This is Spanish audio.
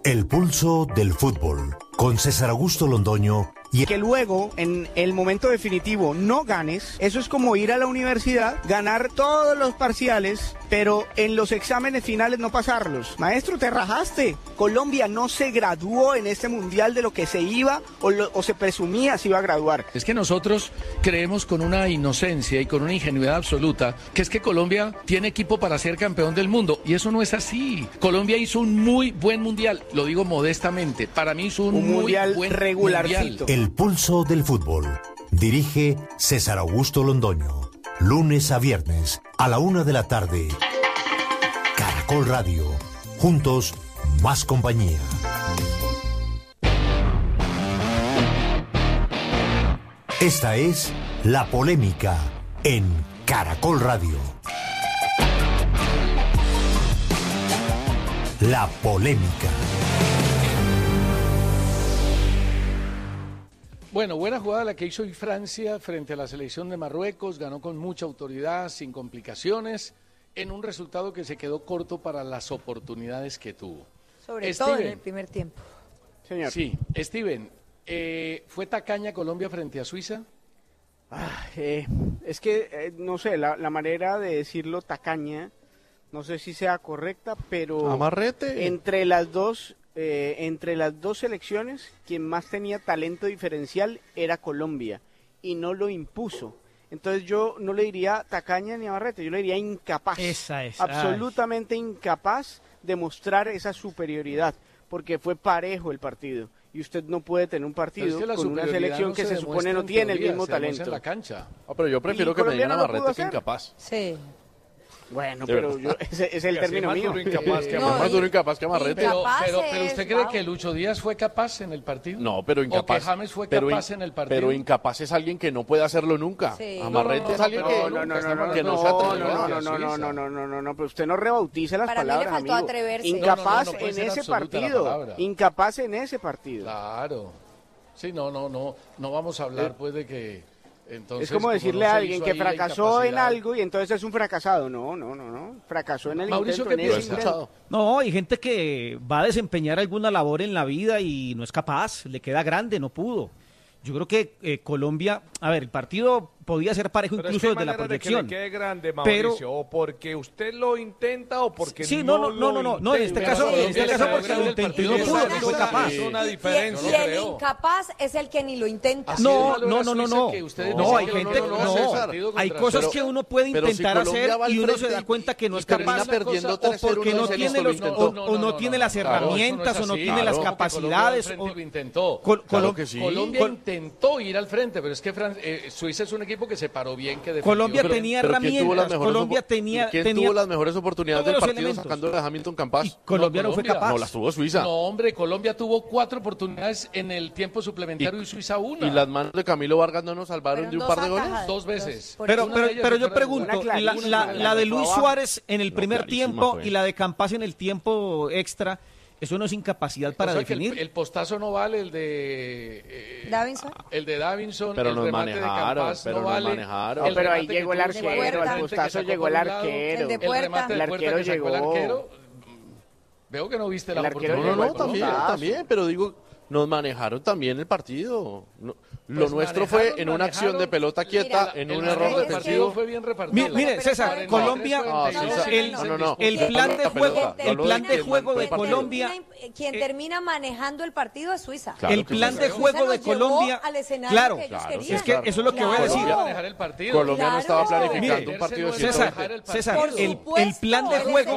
El pulso del fútbol, con César Augusto Londoño y que luego, en el momento definitivo, no ganes. Eso es como ir a la universidad, ganar todos los parciales, pero en los exámenes finales no pasarlos. Maestro, te rajaste. Colombia no se graduó en este mundial de lo que se iba o se presumía se iba a graduar. Es que nosotros creemos con una inocencia y con una ingenuidad absoluta que es que Colombia tiene equipo para ser campeón del mundo, y eso no es así. Colombia hizo un muy buen mundial, lo digo modestamente. Para mí hizo un muy mundial buen regularcito. mundial. El pulso del fútbol. Dirige César Augusto Londoño. Lunes a viernes a la 1 de la tarde. Caracol Radio. Juntos, más compañía. Esta es La Polémica en Caracol Radio. La Polémica. Bueno, buena jugada la que hizo hoy Francia frente a la selección de Marruecos, ganó con mucha autoridad, sin complicaciones, en un resultado que se quedó corto para las oportunidades que tuvo. Sobre todo en el primer tiempo. Señor. Sí, Steven, ¿fue tacaña Colombia frente a Suiza? Es que, no sé, la manera de decirlo tacaña, no sé si sea correcta, pero Amarrete. Entre las dos selecciones, quien más tenía talento diferencial era Colombia, y no lo impuso. Entonces yo no le diría tacaña ni amarrete, yo le diría incapaz. Esa es. Absolutamente incapaz de mostrar esa superioridad, porque fue parejo el partido. Y usted no puede tener un partido con una selección que se supone no tiene el mismo talento. En la cancha. Pero yo prefiero que me digan amarrete que incapaz. Sí. Bueno, pero ese es el término mío. Más duro incapaz que amarrete. Pero ¿usted cree que Lucho Díaz fue capaz en el partido? No, pero incapaz. ¿O que James fue capaz en el partido? Pero incapaz es alguien que no puede hacerlo nunca. Sí. Amarrete es alguien que no se atreve. No, pero usted no rebautice las Para mí le palabras, faltó amigo. atreverse. Incapaz puede en ser ese absoluta la partido. palabra. Incapaz en ese partido. Claro. Sí, no vamos a hablar pues de que... Entonces, es como decirle no a se alguien hizo que ahí la fracasó en incapacidad. algo y entonces es un fracasado. No. Fracasó en el Mauricio, intento. ¿qué En ese piensa? intento. No, hay gente que va a desempeñar alguna labor en la vida y no es capaz, le queda grande, no pudo. Yo creo que Colombia, a ver, el partido podía ser parejo pero incluso es que desde la proyección. De que le quede grande, Mauricio, pero o porque usted lo intenta o porque sí, no en este caso porque lo intentó y no pudo, no fue capaz. Es una Y diferencia. el incapaz es el que ni lo intenta. No, hay gente, hay cosas que uno puede intentar hacer y uno se da cuenta que no es capaz, o porque no tiene o no tiene las herramientas o no tiene las capacidades. Colombia intentó ir al frente, pero es que Suiza es un equipo que se paró bien, que defendió. Colombia tenía herramientas, Colombia tenía tuvo las mejores oportunidades del partido elementos. sacando a Hamilton Campas. Colombia no fue capaz. No, las tuvo Suiza. No, hombre, Colombia tuvo 4 oportunidades en el tiempo suplementario y Suiza una. Y las manos de Camilo Vargas no nos salvaron de un par de goles. 2 veces. Pero yo pregunto, la de Luis Suárez en el primer tiempo y la de Campas en el tiempo extra, ¿eso no es incapacidad para definir? El postazo no vale, el de Davinson. El de Davinson, pero el nos remate manejaron, de Campas pero no vale. manejaron. Pero ahí llegó el arquero, al postazo llegó el arquero. El de Puerta. El arquero llegó. Veo que no viste la El arquero oportunidad. No, también, pero digo, nos manejaron también el partido. Lo Pues nuestro fue en una acción de pelota quieta, en un error defensivo. Fue bien repartido. Mire, César, Colombia, el plan de juego de Colombia, Quien termina manejando el partido es Suiza. el plan de juego de Colombia, claro, es que eso es lo que voy a decir. Colombia no estaba planificando un partido de César, el plan de juego